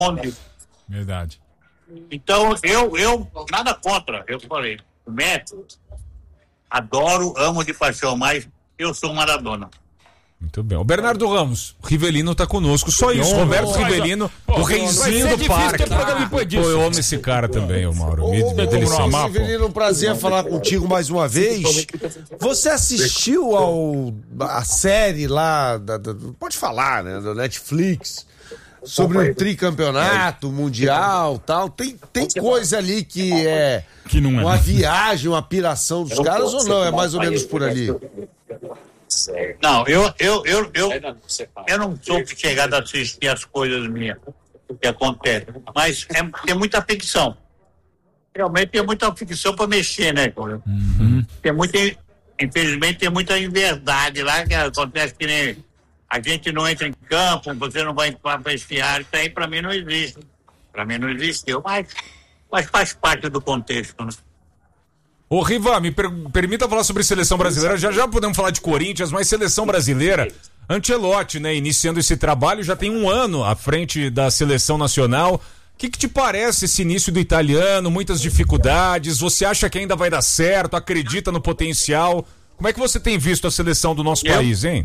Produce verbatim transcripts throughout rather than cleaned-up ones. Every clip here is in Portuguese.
onde. Verdade. Então, eu, eu, nada contra, eu falei, o Messi, adoro, amo de paixão, mas eu sou Maradona. Muito bem. O Bernardo Ramos, o Rivelino tá conosco, só isso. Não, Roberto não, Rivelino, pô, o reizinho do parque. Depois disso. Pô, eu amo esse cara também, o Mauro. Me, Ô, me dê licença. Rivelino, um prazer falar contigo mais uma vez. Você assistiu ao a série lá, da, da, pode falar, né, da Netflix, sobre o tricampeonato mundial, tal. Tem, tem coisa ali que é, que não é uma viagem, uma piração dos caras ou não? É mais ou menos por ali? Não, eu, eu, eu, eu, eu não sou chegado a assistir as coisas minhas que acontecem, mas é, tem muita ficção. Realmente tem muita ficção para mexer, né, cara? Uhum. Tem muita, infelizmente, tem muita inverdade lá que acontece que nem a gente não entra em campo, você não vai para vestiário, isso aí para mim não existe. Para mim não existiu, mas, mas faz parte do contexto, né? Ô, Riva, me per- permita falar sobre seleção brasileira. Já já podemos falar de Corinthians, mas seleção brasileira. Ancelotti, né, iniciando esse trabalho, já tem um ano à frente da seleção nacional. O que, que te parece esse início do italiano? Muitas dificuldades. Você acha que ainda vai dar certo? Acredita no potencial? Como é que você tem visto a seleção do nosso Eu... país, hein?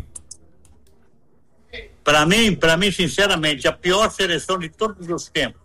Para mim, para mim, sinceramente, a pior seleção de todos os tempos.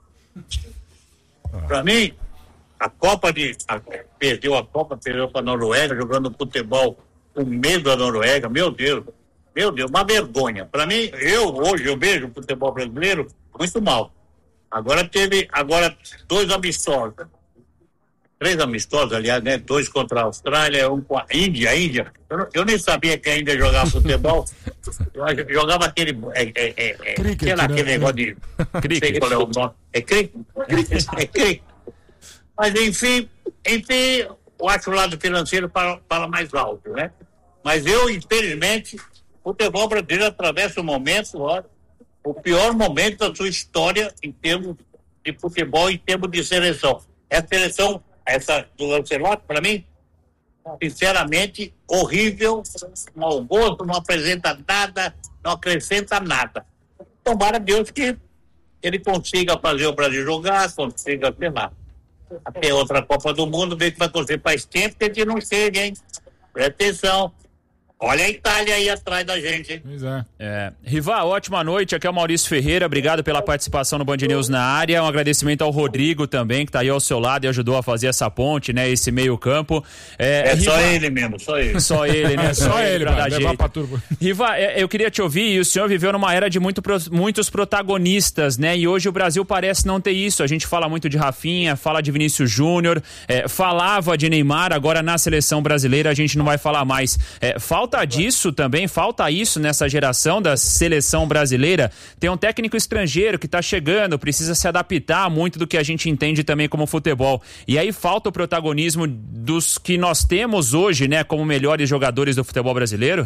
Ah. Para mim, a Copa de. A, perdeu a Copa, perdeu para a Noruega, jogando futebol com medo da Noruega. Meu Deus, meu Deus, uma vergonha. Para mim, eu hoje eu vejo o futebol brasileiro muito mal. Agora teve agora dois amistosos. Três amistosos, aliás, né? Dois contra a Austrália, um com a Índia. A Índia. Eu, não, eu nem sabia que a Índia jogava futebol. Eu jogava aquele. É, é, é, é, cricket, sei lá, né? aquele negócio de. Cricket. Sei qual é o nome. É cricket? É cricket. Mas, enfim, enfim, eu acho o lado financeiro para, para mais alto, né? Mas eu, infelizmente, o futebol brasileiro atravessa um momento, ó, o pior momento da sua história em termos de futebol, em termos de seleção. Essa seleção, essa do Ancelotti, para mim, sinceramente, horrível, mau gosto, não apresenta nada, não acrescenta nada. Tomara Deus que ele consiga fazer o Brasil jogar, consiga, sei lá, até outra Copa do Mundo, ver que vai acontecer. Faz tempo que a gente não chega, hein? Presta atenção. Olha a Itália aí atrás da gente, hein? Pois é. É. Riva, ótima noite. Aqui é o Maurício Ferreira. Obrigado pela participação no Band News na área. Um agradecimento ao Rodrigo também, que tá aí ao seu lado e ajudou a fazer essa ponte, né? Esse meio campo. É, é Riva... só ele mesmo, só ele. Só ele, né? Só, só ele, pra levar pra turma. Riva, eu queria te ouvir, e o senhor viveu numa era de muito, muitos protagonistas, né? E hoje o Brasil parece não ter isso. A gente fala muito de Rafinha, fala de Vinícius Júnior, é, falava de Neymar, agora na seleção brasileira a gente não vai falar mais. É, falta disso também? Também falta isso nessa geração da seleção brasileira. Tem um técnico estrangeiro que está chegando, precisa se adaptar muito do que a gente entende também como futebol. E aí falta o protagonismo dos que nós temos hoje, né, como melhores jogadores do futebol brasileiro?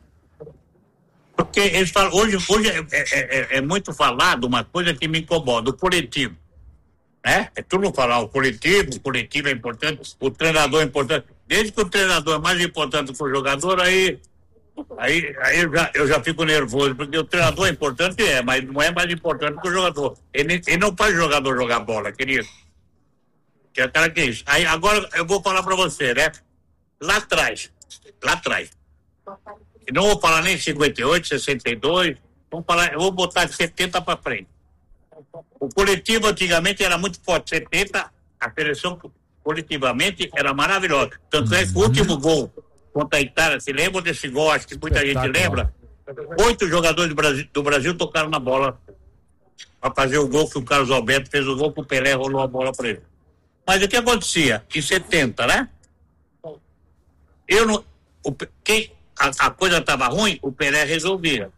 Porque eles falam, hoje, hoje é, é, é, é muito falado uma coisa que me incomoda, o coletivo. Né? É tudo falar, o coletivo, o coletivo é importante, o treinador é importante. Desde que o treinador é mais importante que o jogador, aí Aí, aí eu, já, eu já fico nervoso, porque o treinador é importante, é, mas não é mais importante que o jogador. Ele, ele não faz o jogador jogar bola, querido. Que é cara que é isso. Aí agora eu vou falar pra você, né? Lá atrás, lá atrás. E não vou falar nem cinquenta e oito, sessenta e dois, vamos falar, eu vou botar de setenta pra frente. O coletivo antigamente era muito forte, setenta, a seleção coletivamente era maravilhosa. Tanto é que o último gol contra a Itália, se lembra desse gol? Acho que muita gente lembra. Oito jogadores do Brasil, do Brasil tocaram na bola para fazer o gol que o Carlos Alberto fez o gol que o Pelé rolou a bola para ele. Mas o que acontecia? Em setenta, né? Eu não, o, quem, a, a coisa estava ruim, o Pelé resolvia.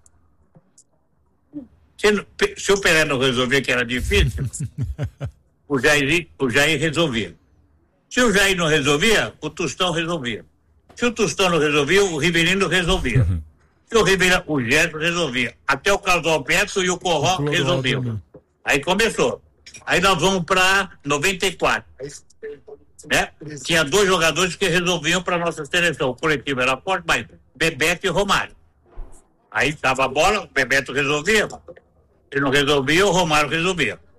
Se, se o Pelé não resolvia, que era difícil, o Jair, o Jair resolvia. Se o Jair não resolvia, o Tostão resolvia. Se o Tostão não resolvia, o Rivelino resolvia. Uhum. Se o Rivelino, o Gerson resolvia. Até o Carlos Alberto e o Corró resolviam. Aí começou. Aí nós vamos para noventa e quatro. Né? Tinha dois jogadores que resolviam para nossa seleção. O coletivo era forte, mas Bebeto e Romário. Aí tava a bola, o Bebeto resolvia. Ele não resolvia, o Romário resolvia.